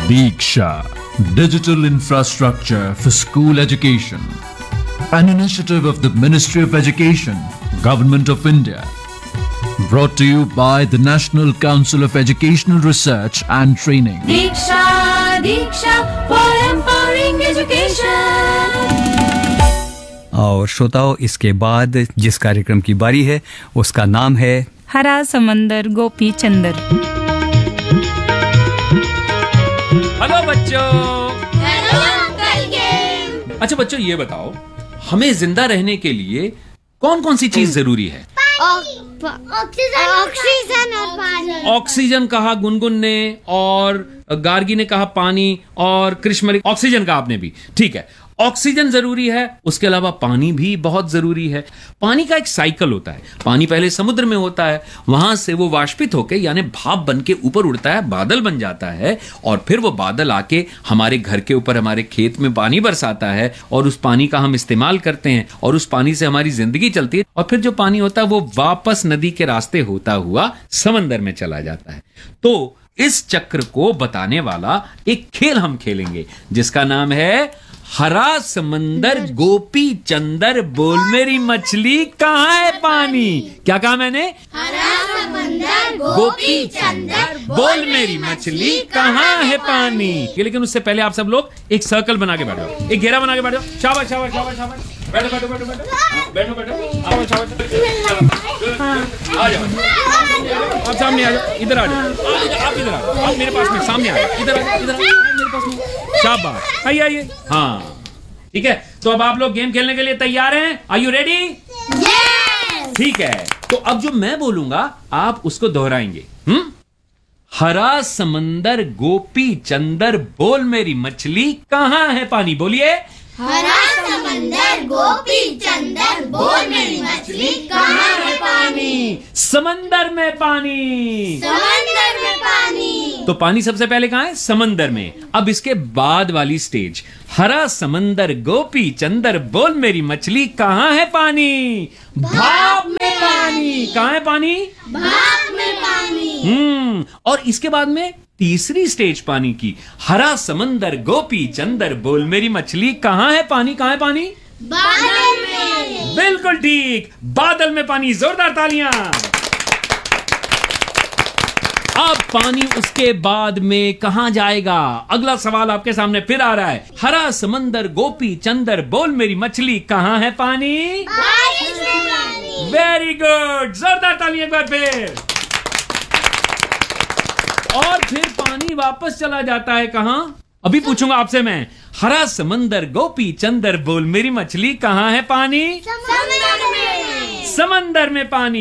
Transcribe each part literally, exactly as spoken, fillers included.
Diksha, Digital Infrastructure for School Education, an initiative of the Ministry of Education, Government of India. Brought to you by the National Council of Educational Research and Training. Diksha, Diksha for empowering education. और श्रोताओ, इसके बाद जिस कार्यक्रम की बारी है उसका नाम है हरा समंदर गोपी चंदर। हेलो बच्चों। Hello uncle game. अच्छा बच्चों, ये बताओ, हमें जिंदा रहने के लिए कौन कौन सी चीज जरूरी है? ऑक्सीजन ऑक्सीजन और पानी। ऑक्सीजन कहा गुनगुन ने, और गार्गी ने कहा पानी, और कृष्ण ऑक्सीजन कहा आपने भी। ठीक है, ऑक्सीजन जरूरी है, उसके अलावा पानी भी बहुत जरूरी है। पानी का एक साइकिल होता है। पानी पहले समुद्र में होता है, वहां से वो वाष्पित होकर यानी भाप बन के ऊपर उड़ता है, बादल बन जाता है, और फिर वो बादल आके हमारे घर के ऊपर हमारे खेत में पानी बरसाता है, और उस पानी का हम इस्तेमाल करते हैं, और उस पानी से हमारी जिंदगी चलती है। और फिर जो पानी होता है वो वापस नदी के रास्ते होता हुआ समंदर में चला जाता है। तो इस चक्र को बताने वाला एक खेल हम खेलेंगे जिसका नाम है हरा समंदर गोपी चंदर बोल मेरी मछली कहाँ है पानी। क्या कहा मैंने? हरा समंदर गोपी चंदर बोल मेरी मछली कहाँ है पानी। ये लेकिन उससे पहले आप सब लोग एक सर्कल बना के बैठ जाओ, एक घेरा बना के बैठ जाओ। शाबाश शाबाश शाबाश शाबाश। बैठो बैठो बैठो बैठो बैठो बैठो आओ शाबाश। आ जाओ, आप सामने आ जाओ, इधर आ जाओ, आप इधर आ जाओ, आप मेरे पास में सामने आ जाओ, इधर आ जाओ, इधर आ जाओ मेरे पास में। शाबाश, आइए आइए। हाँ ठीक है, तो अब आप लोग गेम खेलने के लिए तैयार हैं? Are you ready? यस। ठीक है, तो अब जो मैं बोलूंगा आप उसको दोहराएंगे। हम्म हरा समंदर गोपी चंदर बोल मेरी मछली कहाँ है पानी। बोलिए। हरा समंदर गोपी चंदर बोल मेरी मछली कहाँ है पानी। समंदर में पानी। समंदर में पानी। तो पानी सबसे पहले कहाँ है? समंदर में। अब इसके बाद वाली स्टेज, हरा समंदर गोपी चंदर बोल मेरी मछली कहाँ है पानी। भाप में पानी। कहाँ है पानी? भाप में पानी। हम्म और इसके बाद में तीसरी स्टेज पानी की, हरा समंदर गोपी चंदर बोल मेरी मछली कहाँ है पानी। कहाँ है पानी? बादल में। बिल्कुल ठीक, बादल में पानी। जोरदार तालियां। अब पानी उसके बाद में कहां जाएगा? अगला सवाल आपके सामने फिर आ रहा है। हरा समंदर गोपी चंदर बोल मेरी मछली कहां है पानी। बारिश में पानी। वेरी गुड, जोरदार तालियां एक बार फिर। और फिर पानी वापस चला जाता है कहां? अभी पूछूंगा आपसे मैं। हरा समंदर गोपी चंदर बोल मेरी मछली कहां है पानी। समंदर में। समंदर में पानी।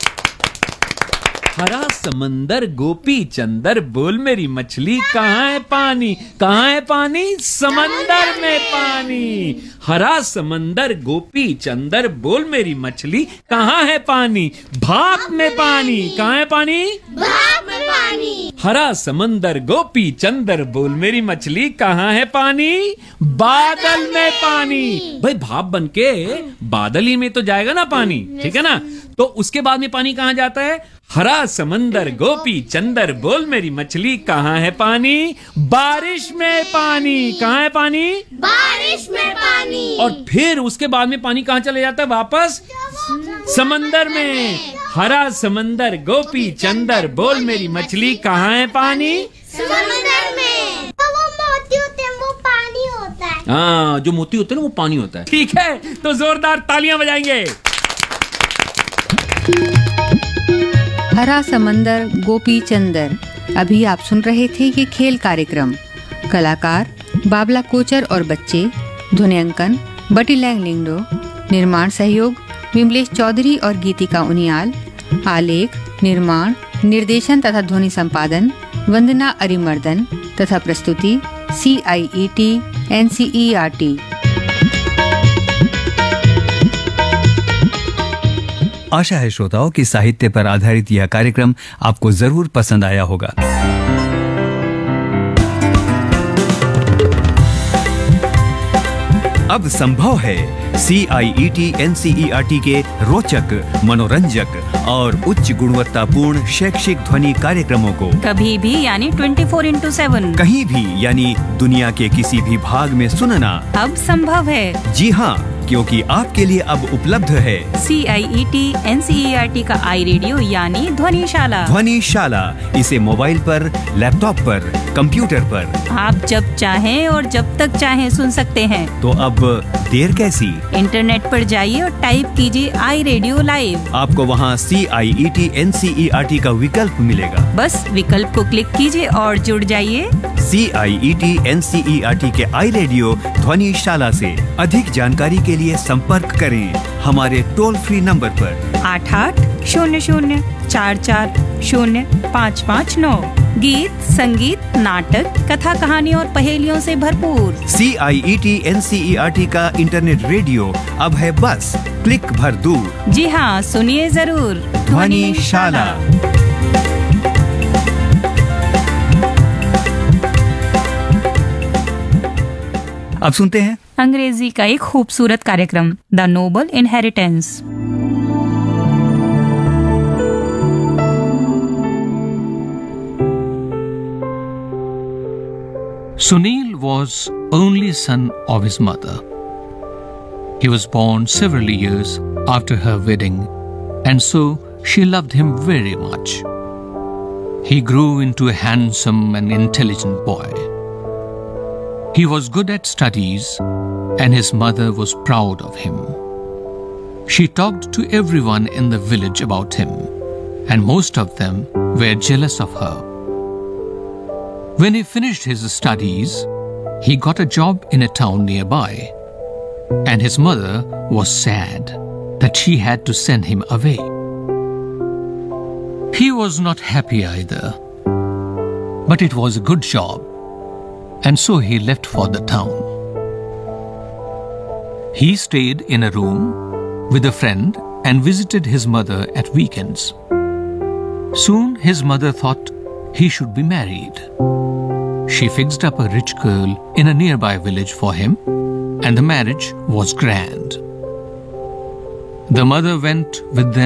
हरा समंदर गोपी चंदर बोल मेरी मछली कहाँ है पानी। कहाँ है पानी? समंदर में पानी। हरा समंदर गोपी चंदर बोल मेरी मछली कहाँ है पानी। भाप में पानी। कहाँ है पानी? भाप में पानी। हरा समंदर गोपी चंदर बोल मेरी मछली कहाँ है पानी। बादल में पानी। भाई भाप बन के बादल ही में तो जाएगा ना पानी, ठीक है ना। तो उसके बाद में पानी कहाँ जाता है? हरा समंदर गोपी चंदर बोल मेरी मछली कहाँ है पानी। बारिश में पानी। कहाँ है पानी? बारिश में पानी। और फिर उसके बाद में पानी कहाँ चले जाता है? वापस समंदर में। हरा समंदर गोपी चंदर बोल मेरी मछली कहाँ है पानी। समंदर में। तो वो मोती होते हैं, वो पानी होता है। हाँ, जो मोती होते हैं ना वो पानी होता है। ठीक है, तो जोरदार तालियां बजाएंगे। हरा समंदर गोपी चंदर। अभी आप सुन रहे थे ये खेल कार्यक्रम। कलाकार बाबला कोचर और बच्चे। ध्वनियांकन बटीलैंग लिंगडो। निर्माण सहयोग विमलेश चौधरी और गीतिका उनियाल। आलेख निर्माण निर्देशन तथा ध्वनि संपादन वंदना अरिमर्दन तथा प्रस्तुति सी आई E T N C E R T. आशा है श्रोताओं कि साहित्य पर आधारित यह कार्यक्रम आपको जरूर पसंद आया होगा। अब संभव है सी आई E T N C E R T के रोचक, मनोरंजक और उच्च गुणवत्तापूर्ण शैक्षिक ध्वनि कार्यक्रमों को कभी भी यानी ट्वेंटी फोर इंटू सेवन कहीं भी यानी दुनिया के किसी भी भाग में सुनना अब संभव है। जी हाँ, क्योंकि आपके लिए अब उपलब्ध है सी आई E T N C E R T का आई रेडियो यानी ध्वनिशाला। ध्वनिशाला। इसे मोबाइल पर, लैपटॉप पर, कंप्यूटर पर आप जब चाहें और जब तक चाहें सुन सकते हैं। तो अब देर कैसी? इंटरनेट पर जाइए और टाइप कीजिए आई रेडियो लाइव। आपको वहाँ सी आई E T N C E R T का विकल्प मिलेगा। बस विकल्प को क्लिक कीजिए और जुड़ जाइए सी आई E T N C E R T के आई रेडियो ध्वनिशाला से। अधिक जानकारी के लिए संपर्क करें हमारे टोल फ्री नंबर पर आठ आठ शून्य शून्य चार चार शून्य पाँच पाँच नौ। गीत, संगीत, नाटक, कथा, कहानी और पहेलियों से भरपूर सी आई E T N C E R T का इंटरनेट रेडियो अब है बस क्लिक भर दूर। जी हाँ, सुनिए जरूर ध्वनिशाला। अब सुनते हैं अंग्रेजी का एक खूबसूरत कार्यक्रम the Nobel inheritance. Sunil was only son of his mother. He was born several years after her wedding, and so she loved him very much. He grew into a handsome and intelligent boy. He was good at studies, and his mother was proud of him. She talked to everyone in the village about him, and most of them were jealous of her. When he finished his studies, he got a job in a town nearby, and his mother was sad that she had to send him away. He was not happy either, but it was a good job, and so he left for the town. He stayed in a room with a friend and visited his mother at weekends. Soon his mother thought he should be married. She fixed up a rich girl in a nearby village for him, and the marriage was grand. The mother went with them